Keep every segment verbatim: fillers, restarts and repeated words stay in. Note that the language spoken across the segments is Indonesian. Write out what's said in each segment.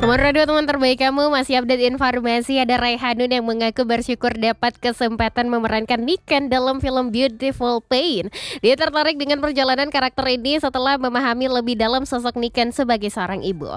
Nomor dua teman terbaik kamu masih update informasi ada Raihanun yang mengaku bersyukur dapat kesempatan memerankan Niken dalam film Beautiful Pain. Dia tertarik dengan perjalanan karakter ini setelah memahami lebih dalam sosok Niken sebagai seorang ibu.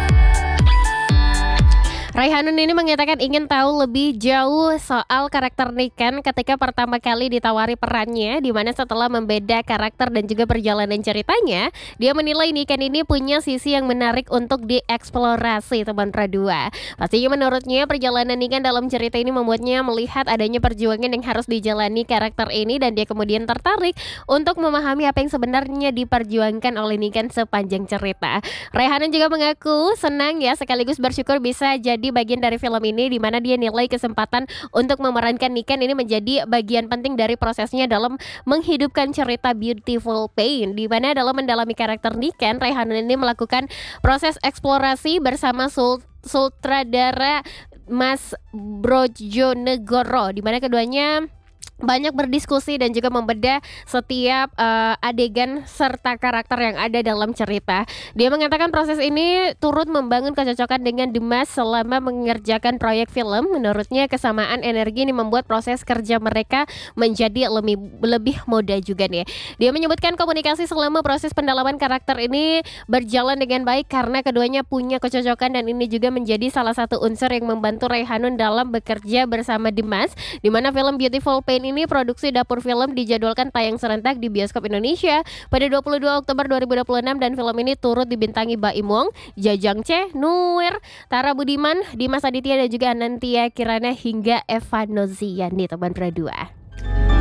Raihanun ini mengatakan ingin tahu lebih jauh soal karakter Niken ketika pertama kali ditawari perannya, di mana setelah membeda karakter dan juga perjalanan ceritanya, dia menilai Niken ini punya sisi yang menarik untuk dieksplorasi teman Radua. Pastinya menurutnya perjalanan Niken dalam cerita ini membuatnya melihat adanya perjuangan yang harus dijalani karakter ini dan dia kemudian tertarik untuk memahami apa yang sebenarnya diperjuangkan oleh Niken sepanjang cerita. Raihanun juga mengaku senang ya sekaligus bersyukur bisa jadi di bagian dari film ini di mana dia nilai kesempatan untuk memerankan Niken ini menjadi bagian penting dari prosesnya dalam menghidupkan cerita Beautiful Pain, di mana dalam mendalami karakter Niken, Raihanun ini melakukan proses eksplorasi bersama sul sutradara Mas Brojonegoro, di mana keduanya banyak berdiskusi dan juga membedah setiap uh, adegan serta karakter yang ada dalam cerita. Dia mengatakan proses ini turut membangun kecocokan dengan Dimas selama mengerjakan proyek film. Menurutnya kesamaan energi ini membuat proses kerja mereka menjadi lebih lebih mudah juga nih. Dia menyebutkan komunikasi selama proses pendalaman karakter ini berjalan dengan baik karena keduanya punya kecocokan dan ini juga menjadi salah satu unsur yang membantu Raihanun dalam bekerja bersama Dimas, di mana film Beautiful Pain ini produksi dapur film dijadwalkan tayang serentak di bioskop Indonesia pada dua puluh dua Oktober dua ribu dua puluh enam dan film ini turut dibintangi Baim Wong, Jajang Ce, Nuir, Tara Budiman, Dimas Aditya dan juga Anantia Kirana hingga Eva Noziani teman Radua.